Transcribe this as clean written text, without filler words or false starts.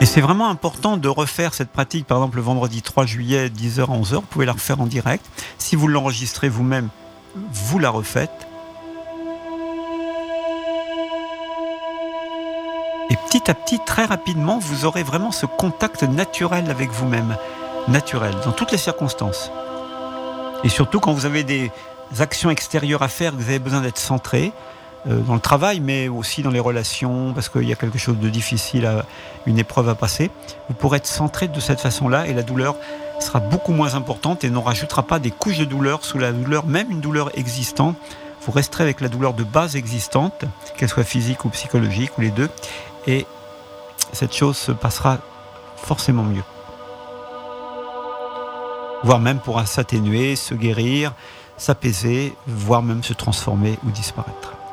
Et c'est vraiment important de refaire cette pratique, par exemple le vendredi 3 juillet, 10h à 11h, vous pouvez la refaire en direct. Si vous l'enregistrez vous-même, vous la refaites. Et petit à petit, très rapidement, vous aurez vraiment ce contact naturel avec vous-même. Naturel, dans toutes les circonstances. Et surtout quand vous avez des actions extérieures à faire, que vous avez besoin d'être centré, dans le travail, mais aussi dans les relations, parce qu'il y a quelque chose de difficile, une épreuve à passer, vous pourrez être centré de cette façon-là et la douleur sera beaucoup moins importante et n'en rajoutera pas des couches de douleur sous la douleur, même une douleur existante. Vous resterez avec la douleur de base existante, qu'elle soit physique ou psychologique, ou les deux, et cette chose se passera forcément mieux. Voire même pourra s'atténuer, se guérir, s'apaiser, voire même se transformer ou disparaître.